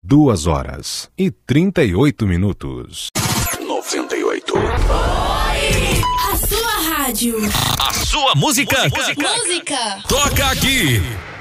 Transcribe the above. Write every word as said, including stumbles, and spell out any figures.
Duas horas e trinta e oito minutos. noventa e oito. A sua rádio. A sua música. Música. Música. Toca aqui.